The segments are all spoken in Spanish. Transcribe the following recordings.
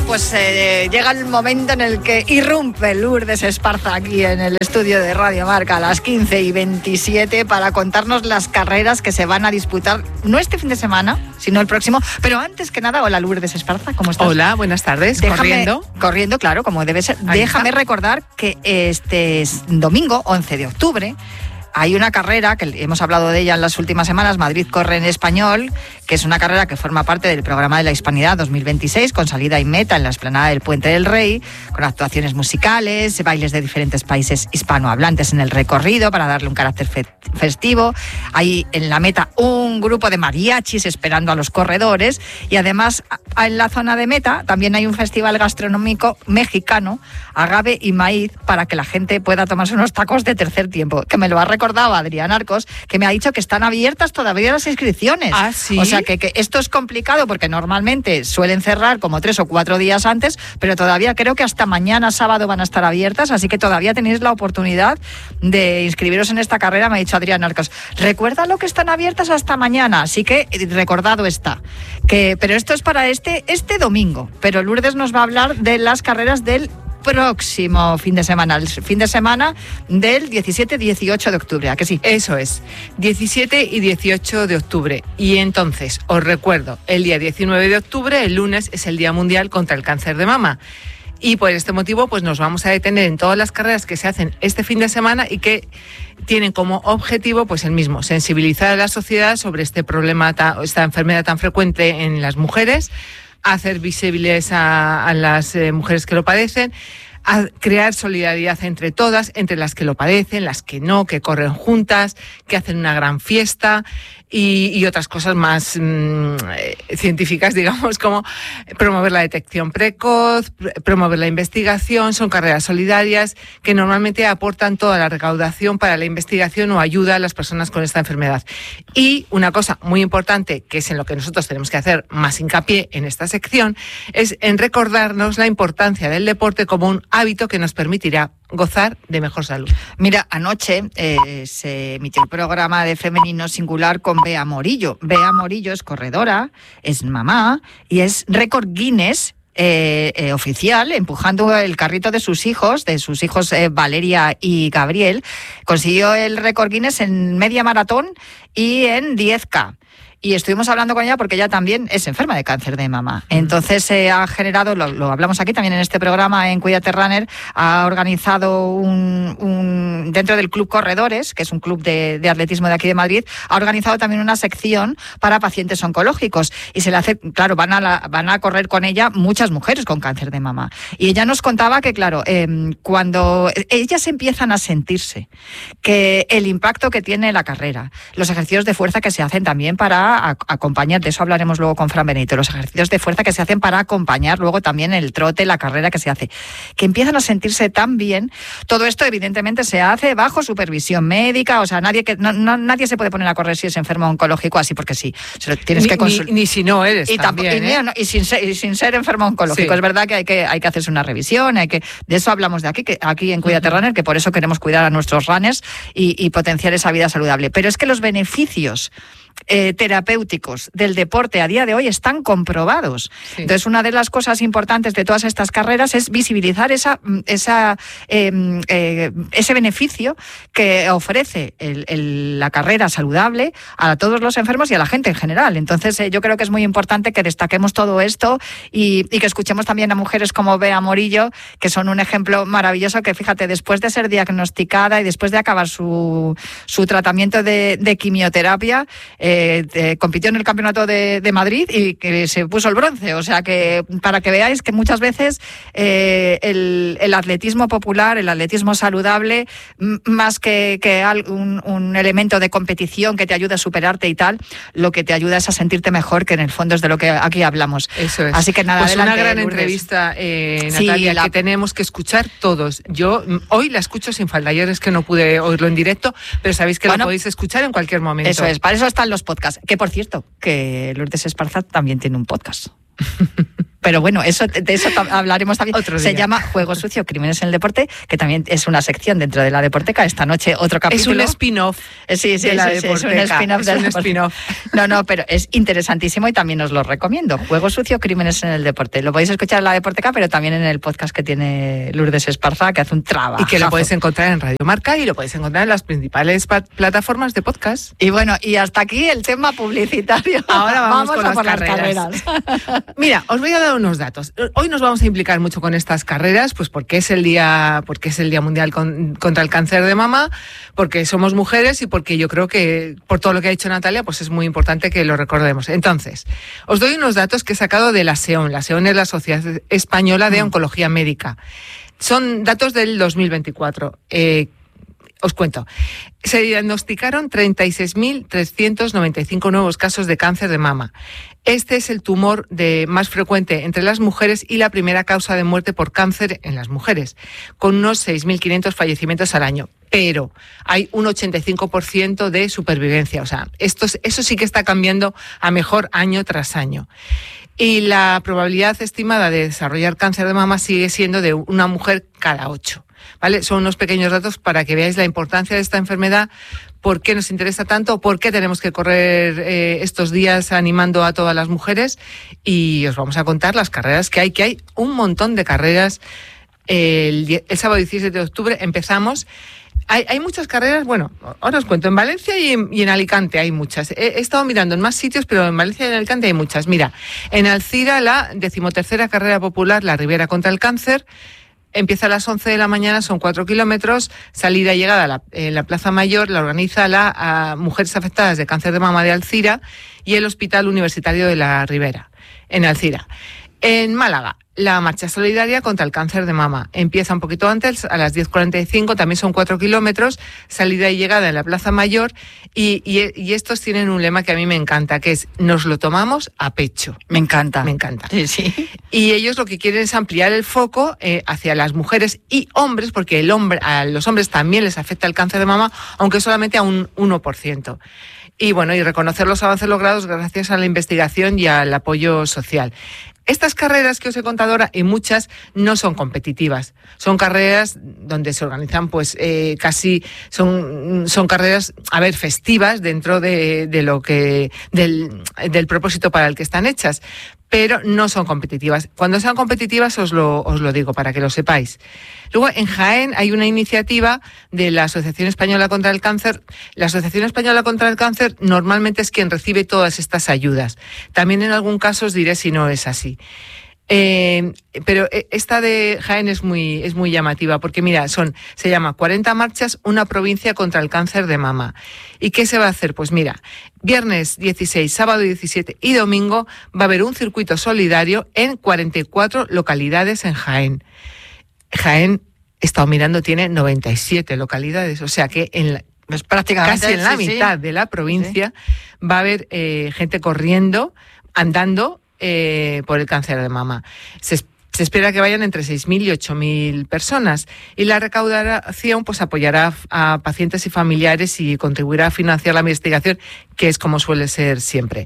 pues llega el momento en el que irrumpe Lourdes Esparza aquí en el estudio de Radio Marca a las 15:27 para contarnos las carreras que se van a disputar, no este fin de semana, sino el próximo. Pero antes que nada, hola Lourdes Esparza, ¿cómo estás? Hola, buenas tardes. Corriendo, claro, como debe ser. Déjame recordar que este domingo, 11 de octubre, hay una carrera que hemos hablado de ella en las últimas semanas, Madrid corre en español, que es una carrera que forma parte del programa de la Hispanidad 2026, con salida y meta en la explanada del Puente del Rey, con actuaciones musicales, bailes de diferentes países hispanohablantes en el recorrido para darle un carácter festivo. Hay en la meta un grupo de mariachis esperando a los corredores y además en la zona de meta también hay un festival gastronómico mexicano, agave y maíz, para que la gente pueda tomarse unos tacos de tercer tiempo, que me lo ha recordado Adrián Arcos, que me ha dicho que están abiertas todavía las inscripciones. ¿Ah, sí? O sea que esto es complicado porque normalmente suelen cerrar como 3 o 4 días antes, pero todavía creo que hasta mañana sábado van a estar abiertas, así que todavía tenéis la oportunidad de inscribiros en esta carrera, me ha dicho Adrián Arcos. Recuerda lo que están abiertas hasta mañana, así que recordado está. Pero esto es para este domingo, pero Lourdes nos va a hablar de las carreras del próximo fin de semana, el fin de semana del 17-18 de octubre, ¿a que sí? Eso es, 17 y 18 de octubre. Y entonces, os recuerdo, el día 19 de octubre, el lunes, es el Día Mundial contra el Cáncer de Mama. Y por este motivo, pues nos vamos a detener en todas las carreras que se hacen este fin de semana y que tienen como objetivo pues el mismo, sensibilizar a la sociedad sobre este problema, esta enfermedad tan frecuente en las mujeres, hacer visibles a las mujeres que lo padecen, a crear solidaridad entre todas, entre las que lo padecen, las que no, que corren juntas, que hacen una gran fiesta y otras cosas más científicas, digamos, como promover la detección precoz, promover la investigación. Son carreras solidarias que normalmente aportan toda la recaudación para la investigación o ayuda a las personas con esta enfermedad. Y una cosa muy importante, que es en lo que nosotros tenemos que hacer más hincapié en esta sección, es en recordarnos la importancia del deporte como un hábito que nos permitirá gozar de mejor salud. Mira, anoche se emitió el programa de Femenino Singular con Bea Morillo. Bea Morillo es corredora, es mamá y es récord Guinness oficial, empujando el carrito de sus hijos Valeria y Gabriel. Consiguió el récord Guinness en media maratón y en 10K. Y estuvimos hablando con ella porque ella también es enferma de cáncer de mama. Entonces se ha generado, lo hablamos aquí también en este programa en Cuídate Runner, ha organizado dentro del Club Corredores, que es un club de atletismo de aquí de Madrid, ha organizado también una sección para pacientes oncológicos. Y se le hace, claro, van a correr con ella muchas mujeres con cáncer de mama. Y ella nos contaba que, claro, cuando ellas empiezan a sentirse que el impacto que tiene la carrera, los ejercicios de fuerza que se hacen también para acompañar, de eso hablaremos luego con Fran Benito, los ejercicios de fuerza que se hacen para acompañar luego también el trote, la carrera que se hace, que empiezan a sentirse tan bien. Todo esto evidentemente se hace bajo supervisión médica, o sea, nadie se puede poner a correr si es enfermo oncológico así porque sí, tienes que consultar. Ni si no eres también, y sin ser enfermo oncológico. Sí. Es verdad que hay que hacerse una revisión, de eso hablamos de aquí en Cuídate Runner, que por eso queremos cuidar a nuestros runners y potenciar esa vida saludable. Pero es que los beneficios terapéuticos del deporte a día de hoy están comprobados. Sí. Entonces, una de las cosas importantes de todas estas carreras es visibilizar ese beneficio que ofrece la carrera saludable a todos los enfermos y a la gente en general. Entonces, yo creo que es muy importante que destaquemos todo esto y que escuchemos también a mujeres como Bea Morillo, que son un ejemplo maravilloso, que fíjate, después de ser diagnosticada y después de acabar su tratamiento de quimioterapia, compitió en el Campeonato de Madrid y que se puso el bronce. O sea que para que veáis que muchas veces el atletismo popular, el atletismo saludable, más que un elemento de competición que te ayuda a superarte y tal, lo que te ayuda es a sentirte mejor, que en el fondo es de lo que aquí hablamos. Eso es. Así que nada, pues adelante, una gran Lourdes. Entrevista, Natalia, que tenemos que escuchar todos. Yo hoy la escucho sin falta. Ayer es que no pude oírlo en directo, pero sabéis que lo podéis escuchar en cualquier momento. Eso es, para eso están los podcasts. Que por cierto, que Lourdes Esparza también tiene un podcast. Pero bueno, de eso hablaremos también. Otro Se día. llama Juego Sucio, Crímenes en el Deporte, que también es una sección dentro de La Deporteca. Esta noche otro capítulo. Es un spin-off. Sí, de la es un Deporteca. spin-off. Es un spin-off. No, pero es interesantísimo y también os lo recomiendo. Juego Sucio, Crímenes en el Deporte. Lo podéis escuchar en La Deporteca, pero también en el podcast que tiene Lourdes Esparza, que hace un trabajo. Y que lo podéis encontrar en Radio Marca y lo podéis encontrar en las principales plataformas de podcast. Y bueno, y hasta aquí el tema publicitario. Ahora vamos con a las por carreras. Mira, os voy a dar unos datos. Hoy nos vamos a implicar mucho con estas carreras, pues porque es el día mundial contra el cáncer de mama, porque somos mujeres y porque yo creo que por todo lo que ha dicho Natalia, pues es muy importante que lo recordemos. Entonces, os doy unos datos que he sacado de la SEON. La SEON es la Sociedad Española de Oncología Médica. Son datos del 2024. Os cuento. Se diagnosticaron 36.395 nuevos casos de cáncer de mama. Este es el tumor más frecuente entre las mujeres y la primera causa de muerte por cáncer en las mujeres, con unos 6.500 fallecimientos al año. Pero hay un 85% de supervivencia. O sea, eso sí que está cambiando a mejor año tras año. Y la probabilidad estimada de desarrollar cáncer de mama sigue siendo de una mujer cada 8. ¿Vale? Son unos pequeños datos para que veáis la importancia de esta enfermedad, por qué nos interesa tanto, por qué tenemos que correr estos días animando a todas las mujeres, y os vamos a contar las carreras que hay un montón de carreras. El sábado 17 de octubre empezamos. Hay muchas carreras, bueno, ahora os cuento, en Valencia y en Alicante hay muchas. He estado mirando en más sitios, pero en Valencia y en Alicante hay muchas. Mira, en Alcira la 13ª carrera popular, la Ribera contra el Cáncer, empieza a las 11 de la mañana, son 4 kilómetros, salida y llegada en la Plaza Mayor, la organiza la Mujeres Afectadas de Cáncer de Mama de Alcira y el Hospital Universitario de la Ribera, en Alcira. En Málaga, la marcha solidaria contra el cáncer de mama. Empieza un poquito antes, a las 10:45, también son 4 kilómetros, salida y llegada en la Plaza Mayor, y estos tienen un lema que a mí me encanta, que es nos lo tomamos a pecho. Me encanta. Me encanta. Sí. Y ellos lo que quieren es ampliar el foco hacia las mujeres y hombres, porque a los hombres también les afecta el cáncer de mama, aunque solamente a un 1%. Y bueno, y reconocer los avances logrados gracias a la investigación y al apoyo social. Estas carreras que os he contado ahora, y muchas, no son competitivas. Son carreras donde se organizan, pues, casi, son carreras, festivas dentro de lo que, del propósito para el que están hechas. Pero no son competitivas. Cuando sean competitivas os lo digo para que lo sepáis. Luego, en Jaén hay una iniciativa de la Asociación Española contra el Cáncer. La Asociación Española contra el Cáncer normalmente es quien recibe todas estas ayudas. También en algún caso os diré si no es así. Pero esta de Jaén es muy llamativa, porque mira, se llama 40 marchas, una provincia contra el cáncer de mama. ¿Y qué se va a hacer? Pues mira, viernes 16, sábado 17 y domingo va a haber un circuito solidario en 44 localidades en Jaén. Jaén, he estado mirando, tiene 97 localidades, o sea que pues prácticamente casi en la mitad de la provincia va a haber gente corriendo, andando por el cáncer de mama. Se espera que vayan entre 6.000 y 8.000 personas, y la recaudación pues apoyará a pacientes y familiares y contribuirá a financiar la investigación, que es como suele ser siempre.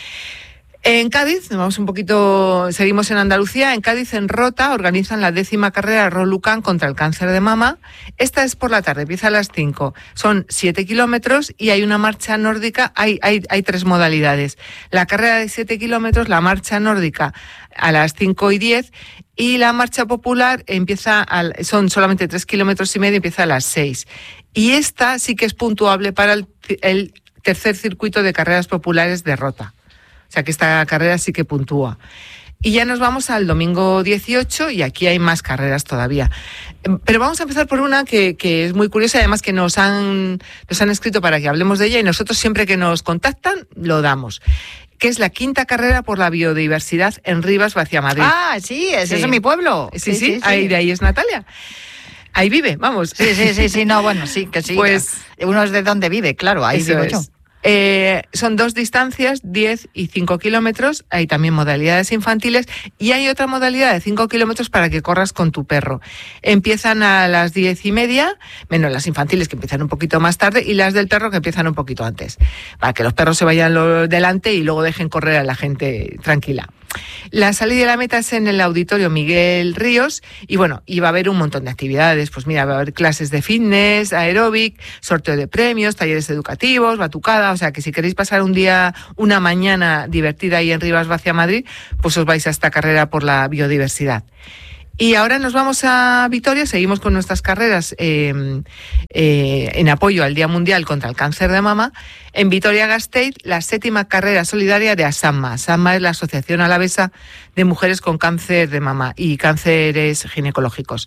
En Cádiz, seguimos en Andalucía. En Cádiz, en Rota, organizan la 10ª carrera Rolucan contra el cáncer de mama. Esta es por la tarde, empieza a las 5. Son 7 kilómetros y hay una marcha nórdica. Hay 3 modalidades. La carrera de 7 kilómetros, la marcha nórdica a las 5:10, y la marcha popular son solamente 3 kilómetros y medio, empieza a las 6. Y esta sí que es puntuable para el tercer circuito de carreras populares de Rota. O sea que esta carrera sí que puntúa. Y ya nos vamos al domingo 18, y aquí hay más carreras todavía. Pero vamos a empezar por una que es muy curiosa, además que nos han escrito para que hablemos de ella, y nosotros siempre que nos contactan lo damos, que es la 5ª carrera por la biodiversidad en Rivas, hacia Madrid. Ah, sí, ese es mi pueblo. Sí. De ahí es Natalia. Ahí vive, vamos. Sí, no, bueno, sí, que sí. Pues uno es de donde vive, claro, ahí vivo yo. Son 2 distancias, 10 y 5 kilómetros. Hay también modalidades infantiles, y hay otra modalidad de 5 kilómetros para que corras con tu perro. Empiezan a las 10:30, menos las infantiles, que empiezan un poquito más tarde, y las del perro, que empiezan un poquito antes, para que los perros se vayan delante y luego dejen correr a la gente tranquila. La salida de la meta es en el Auditorio Miguel Ríos y bueno, y va a haber un montón de actividades. Pues mira, va a haber clases de fitness, aeróbic, sorteo de premios, talleres educativos, batucada. O sea que si queréis pasar un día, una mañana divertida ahí en Rivas Vacia, Madrid, pues os vais a esta carrera por la biodiversidad. Y ahora nos vamos a Vitoria, seguimos con nuestras carreras en apoyo al Día Mundial contra el Cáncer de Mama. En Vitoria-Gasteiz, la 7ª carrera solidaria de ASAMMA. ASAMMA es la Asociación Alavesa de Mujeres con Cáncer de Mama y cánceres ginecológicos.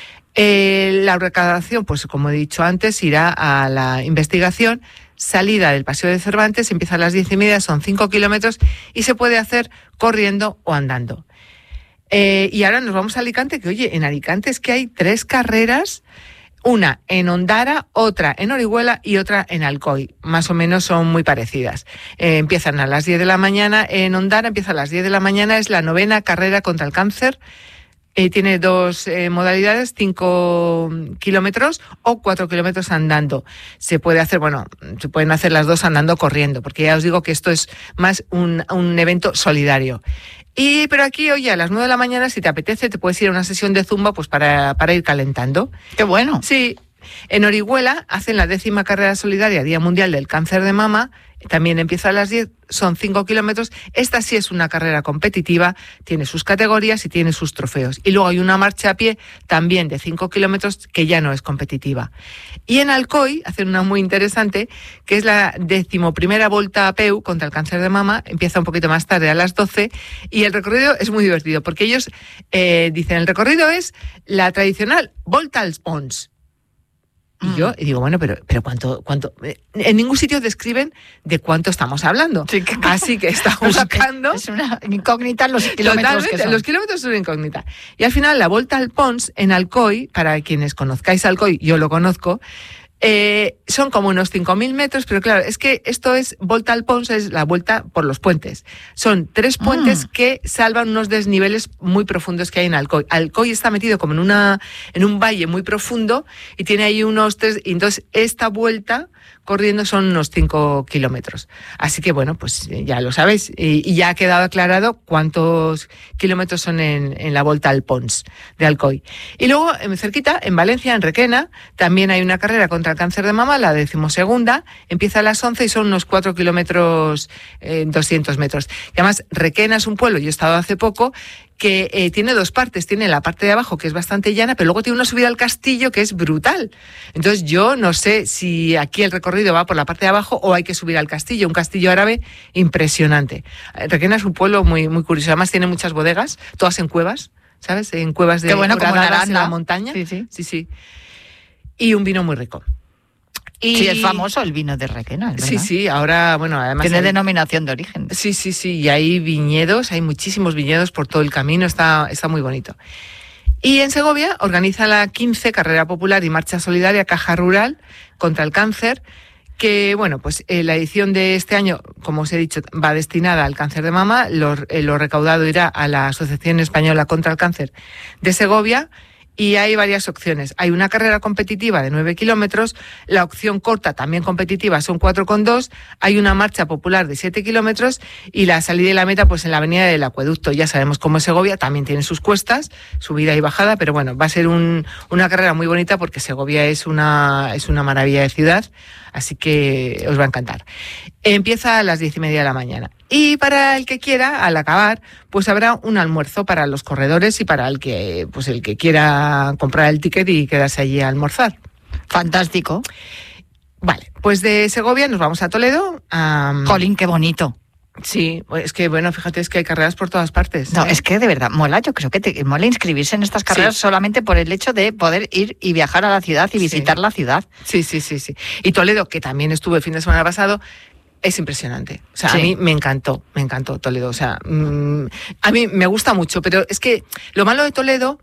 La recaudación, pues como he dicho antes, irá a la investigación. Salida del Paseo de Cervantes, empieza a las 10:30, son 5 kilómetros y se puede hacer corriendo o andando. Y ahora nos vamos a Alicante, que oye, en Alicante es que hay 3 carreras, una en Ondara, otra en Orihuela y otra en Alcoy. Más o menos son muy parecidas. Empiezan a las 10 de la mañana, en Ondara empieza a las 10 de la mañana, es la 9ª carrera contra el cáncer. Tiene 2 modalidades, 5 kilómetros o 4 kilómetros andando. Se puede hacer, bueno, se pueden hacer las 2 andando o corriendo, porque ya os digo que esto es más un evento solidario. Pero aquí, oye, a las 9 de la mañana, si te apetece, te puedes ir a una sesión de zumba pues para ir calentando. ¡Qué bueno! Sí. En Orihuela hacen la 10ª carrera solidaria, Día Mundial del Cáncer de Mama. También empieza a las 10, son 5 kilómetros. Esta sí es una carrera competitiva, tiene sus categorías y tiene sus trofeos. Y luego hay una marcha a pie también de 5 kilómetros que ya no es competitiva. Y en Alcoy hacen una muy interesante, que es la 11ª Volta a Peu contra el cáncer de mama. Empieza un poquito más tarde, a las 12, y el recorrido es muy divertido, porque ellos dicen, el recorrido es la tradicional Volta als Pons. Y yo digo, bueno, pero ¿cuánto? En ningún sitio describen de cuánto estamos hablando. Sí, así que está buscando. Es una incógnita los kilómetros. Totalmente, que son. Los kilómetros son una incógnita. Y al final, la Volta al Pons en Alcoy, para quienes conozcáis Alcoy, yo lo conozco, son como unos 5.000 metros, pero claro, es que esto es Volta al Pons, es la vuelta por los puentes. Son 3 puentes que salvan unos desniveles muy profundos que hay en Alcoy. Alcoy está metido como en un valle muy profundo y tiene ahí unos 3, y entonces esta vuelta corriendo son unos 5 kilómetros. Así que bueno, pues ya lo sabéis. Y ya ha quedado aclarado cuántos kilómetros son en la Volta al Pons de Alcoy. Y luego, cerquita, en Valencia, en Requena, también hay una carrera contra el cáncer de mama, la 12ª, empieza a las 11 y son unos 4 kilómetros, 200 metros. Y además, Requena es un pueblo, yo he estado hace poco, que tiene 2 partes. Tiene la parte de abajo, que es bastante llana, pero luego tiene una subida al castillo que es brutal. Entonces yo no sé si aquí el recorrido va por la parte de abajo o hay que subir al castillo, un castillo árabe impresionante. Requena es un pueblo muy, muy curioso. Además tiene muchas bodegas, todas en cuevas, ¿sabes? En cuevas de como en la montaña. Sí. Y un vino muy rico. Sí, es famoso el vino de Requena, ¿verdad? Sí, ahora, bueno, además... Tiene denominación de origen. Sí, y hay viñedos, hay muchísimos viñedos por todo el camino, está muy bonito. Y en Segovia organiza la 15 Carrera Popular y Marcha Solidaria Caja Rural contra el Cáncer, que, bueno, pues la edición de este año, como os he dicho, va destinada al cáncer de mama, lo recaudado irá a la Asociación Española contra el Cáncer de Segovia. Y hay varias opciones. Hay una carrera competitiva de 9 kilómetros, la opción corta también competitiva son 4,2, hay una marcha popular de 7 kilómetros y la salida y la meta pues en la avenida del Acueducto. Ya sabemos cómo es Segovia, también tiene sus cuestas, subida y bajada, pero bueno, va a ser una carrera muy bonita porque Segovia es una maravilla de ciudad, así que os va a encantar. Empieza a las 10:30 de la mañana. Y para el que quiera, al acabar, pues habrá un almuerzo para los corredores y para el que quiera comprar el ticket y quedarse allí a almorzar. Fantástico. Vale, pues de Segovia nos vamos a Toledo. Jolín, qué bonito. Sí, es que bueno, fíjate, es que hay carreras por todas partes. No, es que de verdad, mola, yo creo que te mola inscribirse en estas carreras solamente por el hecho de poder ir y viajar a la ciudad y visitar la ciudad. Sí. Y Toledo, que también estuve el fin de semana pasado, es impresionante. O sea, a mí me encantó Toledo. O sea, a mí me gusta mucho, pero es que lo malo de Toledo...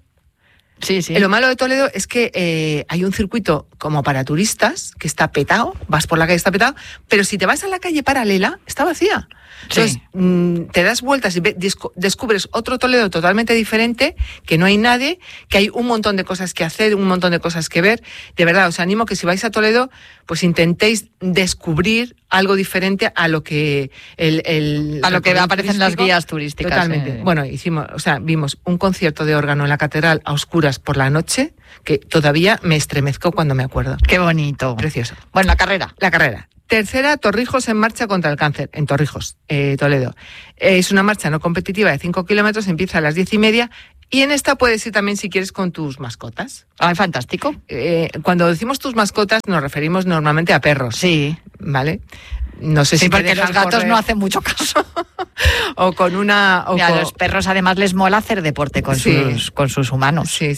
Lo malo de Toledo es que hay un circuito como para turistas que está petado, vas por la calle, está petado, pero si te vas a la calle paralela, está vacía. Entonces, te das vueltas y descubres otro Toledo totalmente diferente, que no hay nadie, que hay un montón de cosas que hacer, un montón de cosas que ver. De verdad, os animo que si vais a Toledo, pues intentéis descubrir algo diferente a lo que a lo que aparecen en las guías turísticas. Totalmente. Bueno, vimos un concierto de órgano en la catedral a oscuras por la noche, que todavía me estremezco cuando me acuerdo. Qué bonito. Precioso. Bueno, la carrera. Tercera, Torrijos en marcha contra el cáncer, en Torrijos, Toledo. Es una marcha no competitiva de 5 kilómetros, empieza a las 10:30, y en esta puedes ir también si quieres con tus mascotas. Ah, fantástico. Cuando decimos tus mascotas nos referimos normalmente a perros. Sí. ¿Vale? No sé si porque los gatos no hacen mucho caso. O con una... A los perros además les mola hacer deporte con sus humanos. Sí.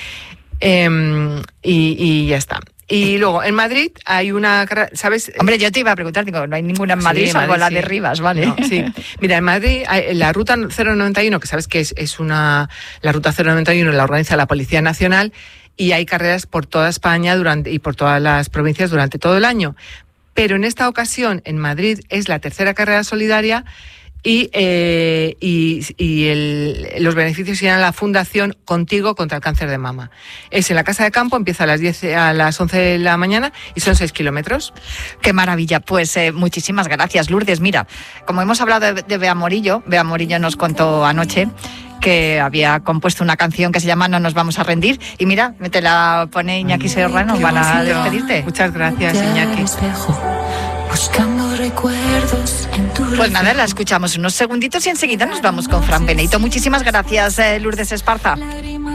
Y ya está. Y luego, en Madrid hay una... ¿Sabes? Hombre, yo te iba a preguntar, digo, no hay ninguna en Madrid, salvo la de Rivas, ¿vale? No, sí. Mira, en Madrid, la Ruta 091, que sabes que es la Ruta 091 la organiza la Policía Nacional, y hay carreras por toda España y por todas las provincias durante todo el año. Pero en esta ocasión, en Madrid, es la tercera carrera solidaria, y los beneficios irán a la Fundación Contigo contra el Cáncer de Mama. Es en la Casa de Campo, empieza a las 11 de la mañana y son 6 kilómetros. ¡Qué maravilla! Pues muchísimas gracias, Lourdes. Mira, como hemos hablado de Bea Morillo nos contó anoche que había compuesto una canción que se llama No nos vamos a rendir, y mira, te la pone Iñaki Serrano para despedirte. Muchas gracias, Iñaki. Buscando recuerdos en tu Pues nada, la escuchamos unos segunditos y enseguida nos vamos con Fran Benito. Muchísimas gracias, Lourdes Esparza.